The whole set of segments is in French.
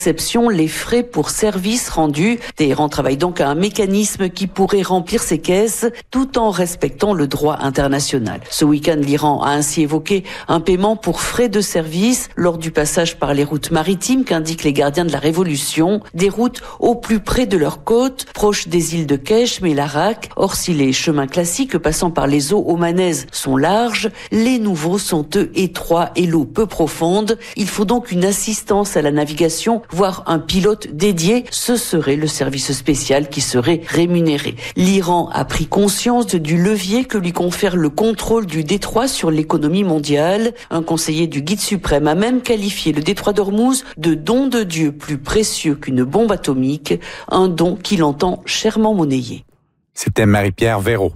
exception les frais pour services rendus. Téhéran travaille donc à un mécanisme qui pourrait remplir ses caisses tout en respectant le droit international. Ce week-end, l'Iran a ainsi évoqué un paiement pour frais de service lors du passage par les routes maritimes qu'indiquent les gardiens de la Révolution, des routes au plus près de leurs côtes, proches des îles de Kesh, mais l'Arak. Or, si les chemins classiques passant par les eaux omanaises sont larges, les nouveaux sont eux étroits et l'eau peu profonde. Il faut donc une assistance à la navigation, voire un pilote dédié. Ce serait le service spécial qui serait rémunéré. L'Iran a pris conscience du levier que lui confère le contrôle du détroit sur l'économie mondiale. Un conseiller du guide suprême a même qualifié le détroit d'Ormuz de don de Dieu plus précieux qu'une bombe atomique, un don qu'il entend chèrement monnayer. C'était Marie-Pierre Véraud.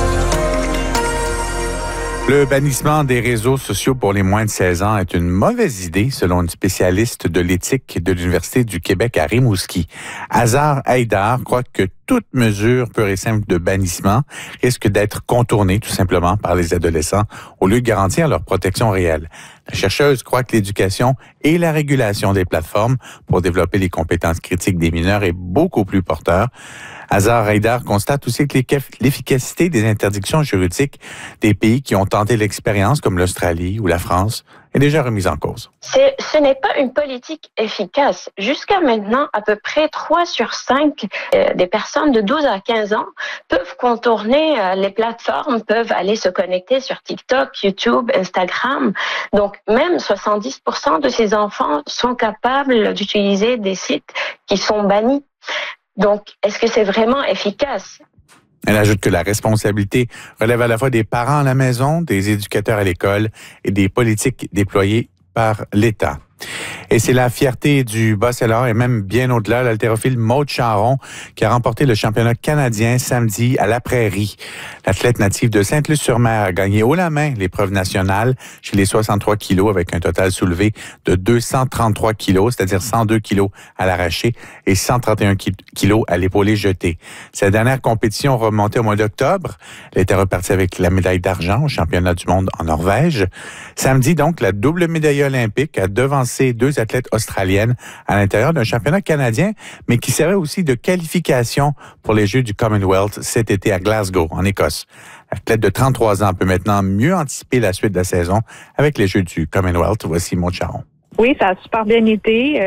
Le bannissement des réseaux sociaux pour les moins de 16 ans est une mauvaise idée, selon une spécialiste de l'éthique de l'Université du Québec à Rimouski. Azar Haïdar croit que toute mesure pure et simple de bannissement risque d'être contournée tout simplement par les adolescents au lieu de garantir leur protection réelle. La chercheuse croit que l'éducation et la régulation des plateformes pour développer les compétences critiques des mineurs est beaucoup plus porteur. Azar Haïdar constate aussi que l'efficacité des interdictions juridiques des pays qui ont tenté l'expérience, comme l'Australie ou la France, est déjà remise en cause. Ce n'est pas une politique efficace. Jusqu'à maintenant, à peu près 3 sur 5 des personnes de 12 à 15 ans peuvent contourner les plateformes, peuvent aller se connecter sur TikTok, YouTube, Instagram. Donc, même 70% de ces enfants sont capables d'utiliser des sites qui sont bannis. Donc, est-ce que c'est vraiment efficace? Elle ajoute que la responsabilité relève à la fois des parents à la maison, des éducateurs à l'école et des politiques déployées par l'État. Et c'est la fierté du Bas-Saint-Laurent et même bien au-delà, l'haltérophile Maude Charron qui a remporté le championnat canadien samedi à La Prairie. L'athlète native de Sainte-Luce-sur-Mer a gagné haut la main l'épreuve nationale chez les 63 kilos avec un total soulevé de 233 kilos, c'est-à-dire 102 kilos à l'arraché et 131 kilos à l'épaulé jeté. Sa dernière compétition remontée au mois d'octobre. Elle était repartie avec la médaille d'argent au championnat du monde en Norvège. Samedi, donc, la double médaille olympique a devancé 2 athlètes australiennes à l'intérieur d'un championnat canadien, mais qui servait aussi de qualification pour les Jeux du Commonwealth cet été à Glasgow, en Écosse. L'athlète de 33 ans peut maintenant mieux anticiper la suite de la saison avec les Jeux du Commonwealth. Voici Maude Charron. Oui, ça a super bien été.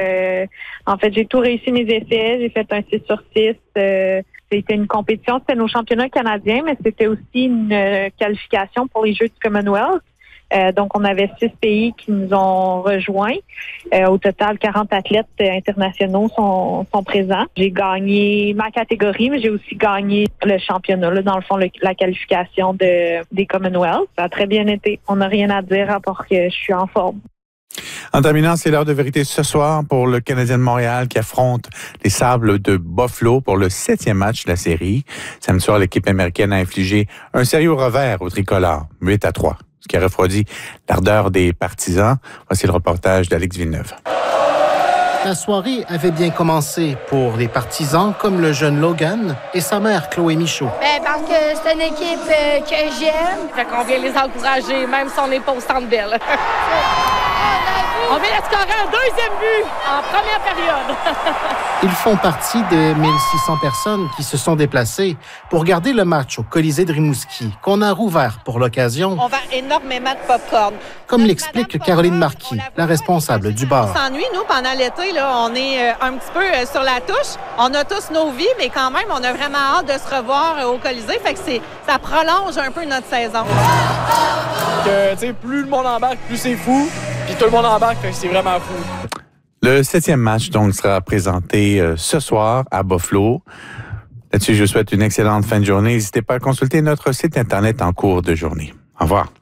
En fait, j'ai tout réussi mes essais. J'ai fait un 6 sur 6. C'était une compétition. C'était nos championnats canadiens, mais c'était aussi une qualification pour les Jeux du Commonwealth. Donc, on avait 6 pays qui nous ont rejoints. Au total, 40 athlètes internationaux sont présents. J'ai gagné ma catégorie, mais j'ai aussi gagné le championnat, là, dans le fond, la qualification des Commonwealth. Ça a très bien été. On n'a rien à dire à part que je suis en forme. En terminant, c'est l'heure de vérité ce soir pour le Canadien de Montréal qui affronte les Sables de Buffalo pour le 7e match de la série. Samedi soir, l'équipe américaine a infligé un sérieux revers au tricolore, 8-3. Ce qui a refroidi l'ardeur des partisans. Voici le reportage d'Alex Villeneuve. La soirée avait bien commencé pour les partisans comme le jeune Logan et sa mère Chloé Michaud. Parce que c'est une équipe que j'aime. Fait qu'on vient les encourager, même si on n'est pas au Centre Bell. On vient de scorer un 2e but en première période. Ils font partie des 1600 personnes qui se sont déplacées pour garder le match au Colisée de Rimouski, qu'on a rouvert pour l'occasion. On vend énormément de popcorn. Comme l'explique Caroline Marquis, la responsable du bar. On s'ennuie, nous, pendant l'été, là, on est un petit peu sur la touche. On a tous nos vies, mais quand même, on a vraiment hâte de se revoir au Colisée. Fait que ça prolonge un peu notre saison. Plus le monde embarque, plus c'est fou. Puis tout le monde embarque, c'est vraiment fou. Le 7e match donc sera présenté ce soir à Buffalo. Là-dessus, je vous souhaite une excellente fin de journée. N'hésitez pas à consulter notre site Internet en cours de journée. Au revoir.